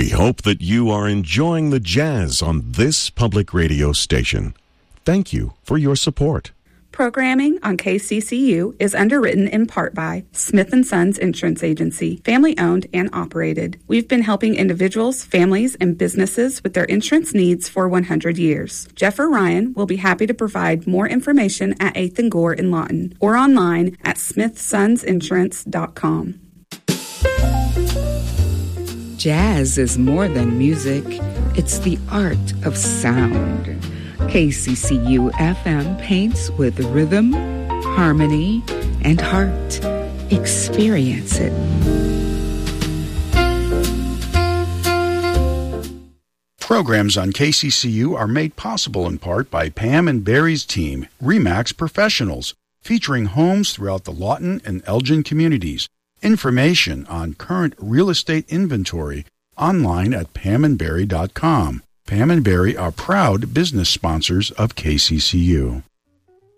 We hope that you are enjoying the jazz on this public radio station. Thank you for your support. Programming on KCCU is underwritten in part by Smith & Sons Insurance Agency, family-owned and operated. We've been helping individuals, families, and businesses with their insurance needs for 100 years. Jeff or Ryan will be happy to provide more information at 8th and Gore in Lawton or online at smithsonsinsurance.com. Jazz is more than music. It's the art of sound. KCCU FM paints with rhythm, harmony, and heart. Experience it. Programs on KCCU are made possible in part by Pam and Barry's team, RE/MAX Professionals, featuring homes throughout the Lawton and Elgin communities. Information on current real estate inventory online at pamandbarry.com. Pam and Barry are proud business sponsors of KCCU.